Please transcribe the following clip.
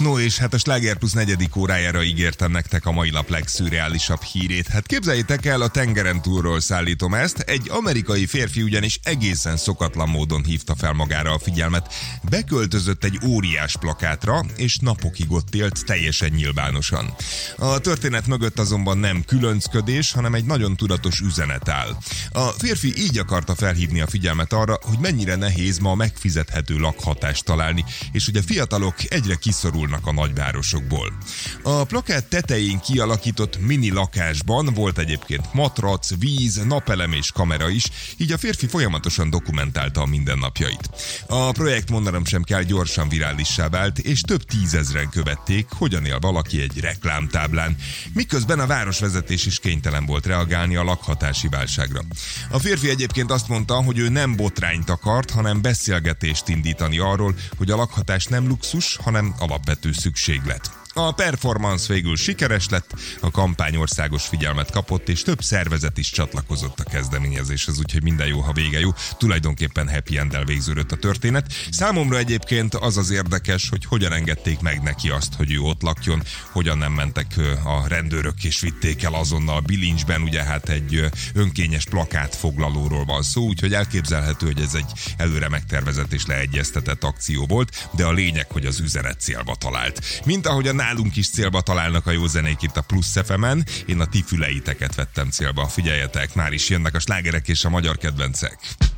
No, és hát a Sláger Plus 4. órájára ígértem nektek a mai nap legszürreálisabb hírét. Hát képzeljétek el, a tengeren túlról szállítom ezt. Egy amerikai férfi ugyanis egészen szokatlan módon hívta fel magára a figyelmet. Beköltözött egy óriás plakátra, és napokig ott élt teljesen nyilvánosan. A történet mögött azonban nem különcködés, hanem egy nagyon tudatos üzenet áll. A férfi így akarta felhívni a figyelmet arra, hogy mennyire nehéz ma megfizethető lakhatást találni, és hogy a fiatalok egyre kiszorulnak a nagyvárosokból. A plakát tetején kialakított mini lakásban volt egyébként matrac, víz, napelem és kamera is, így a férfi folyamatosan dokumentálta a mindennapjait. A projekt, mondanom sem kell, gyorsan virálissá vált, és több tízezren követték, hogyan él valaki egy reklámtáblán, miközben a városvezetés is kénytelen volt reagálni a lakhatási válságra. A férfi egyébként azt mondta, hogy ő nem botrányt akart, hanem beszélgetést indítani arról, hogy a lakhatás nem luxus, hanem alapvető szükséglet. A performance végül sikeres lett, a kampány országos figyelmet kapott, és több szervezet is csatlakozott a kezdeményezéshez, úgyhogy minden jó, ha vége jó. Tulajdonképpen happy end-el végződött a történet. Számomra egyébként az az érdekes, hogy hogyan engedték meg neki azt, hogy ő ott lakjon, hogyan nem mentek a rendőrök és vitték el azonnal bilincsben, ugye hát egy önkényes plakátfoglalóról van szó, úgyhogy elképzelhető, hogy ez egy előre megtervezett és leegyeztetett akció volt, de a lényeg, hogy az üzenet célba talált. Mint ahogy a nálunk is célba találnak a jó zenék itt a Plusz FM-en, én a ti füleiteket vettem célba. Figyeljetek, már is jönnek a slágerek és a magyar kedvencek.